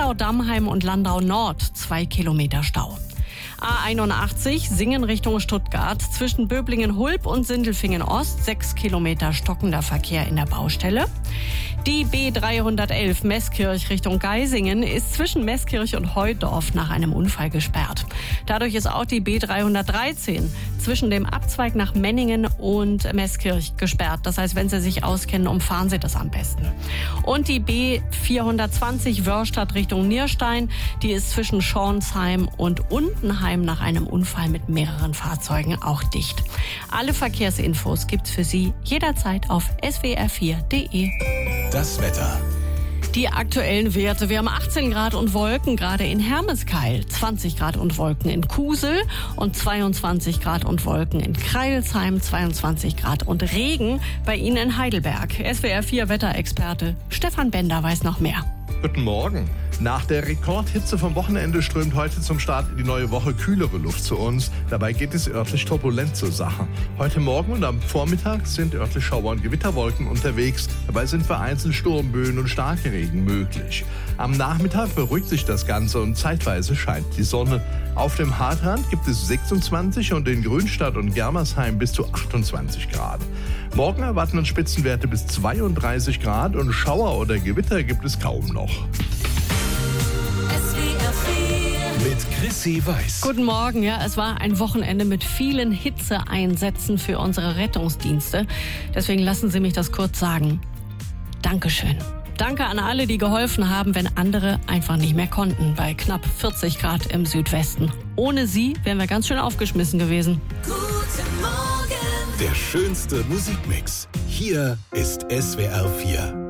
Landau-Dammheim und Landau Nord 2 Kilometer Stau. A81 Singen Richtung Stuttgart zwischen Böblingen-Hulb und Sindelfingen-Ost 6 Kilometer stockender Verkehr in der Baustelle. Die B311 Meßkirch Richtung Geisingen ist zwischen Meßkirch und Heudorf nach einem Unfall gesperrt. Dadurch ist auch die B313 zwischen dem Abzweig nach Menningen und Meßkirch gesperrt. Das heißt, wenn Sie sich auskennen, umfahren Sie das am besten. Und die B420 Wörstadt Richtung Nierstein, die ist zwischen Schornsheim und Untenheim nach einem Unfall mit mehreren Fahrzeugen auch dicht. Alle Verkehrsinfos gibt's für Sie jederzeit auf swr4.de. Das Wetter. Die aktuellen Werte. Wir haben 18 Grad und Wolken gerade in Hermeskeil, 20 Grad und Wolken in Kusel und 22 Grad und Wolken in Kreilsheim, 22 Grad und Regen bei Ihnen in Heidelberg. SWR4 Wetterexperte Stefan Bender weiß noch mehr. Guten Morgen. Nach der Rekordhitze vom Wochenende strömt heute zum Start in die neue Woche kühlere Luft zu uns. Dabei geht es örtlich turbulent zur Sache. Heute Morgen und am Vormittag sind örtlich Schauer- und Gewitterwolken unterwegs. Dabei sind vereinzelt Sturmböen und starke Regen möglich. Am Nachmittag beruhigt sich das Ganze und zeitweise scheint die Sonne. Auf dem Hartrand gibt es 26 und in Grünstadt und Germersheim bis zu 28 Grad. Morgen erwarten uns Spitzenwerte bis 32 Grad und Schauer oder Gewitter gibt es kaum noch. Mit Chrissy Weiß. Guten Morgen. Ja, es war ein Wochenende mit vielen Hitzeeinsätzen für unsere Rettungsdienste. Deswegen lassen Sie mich das kurz sagen. Dankeschön. Danke an alle, die geholfen haben, wenn andere einfach nicht mehr konnten, bei knapp 40 Grad im Südwesten. Ohne Sie wären wir ganz schön aufgeschmissen gewesen. Guten Morgen. Der schönste Musikmix. Hier ist SWR4.